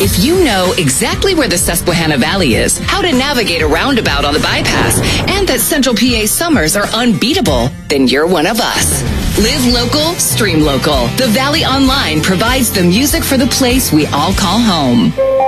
If you know exactly where the Susquehanna Valley is, how to navigate a roundabout on the bypass, and that Central PA summers are unbeatable, then you're one of us. Live local, stream local. The Valley Online provides the music for the place we all call home.